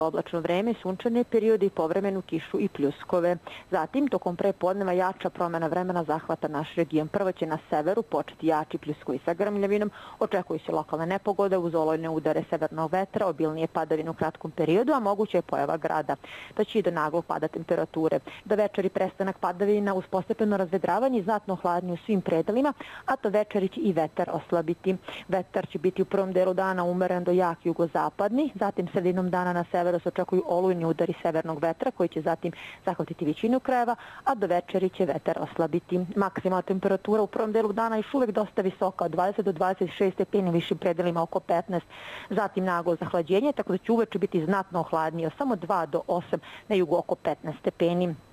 Oblačno vreme, sunčane periode i povremenu kišu i pljuskove. Zatim, tokom prepodneva jača promjena vremena zahvata naš region. Prvo će na severu početi jači pljuskovi sa grmljavinom, očekuju se lokalne nepogode uz olujne udare severnog vetra, obilnije padavine u kratkom periodu, a moguće je pojava grada. Pa će i do naglog pada temperature. Do večeri prestanak padavina uz postepeno razvedravanje i znatno hladnije u svim predelima, a to večeri će i vetar oslabiti. Vetar će biti u prvom delu dana umeren do jak jugozapadni, zatim sredinom dana na severu se očekuju olujni udari severnog vetra koji će zatim zahvatiti većinu krajeva, a do večeri će vetar oslabiti. Maksimalna temperatura u prvom delu dana još uvijek dosta visoka, od 20 do 26 stepeni, višim predelima oko 15. Zatim naglo zahlađenje, tako da će uveče biti znatno hladnije, samo 2 do 8, na jugu oko 15 stepeni.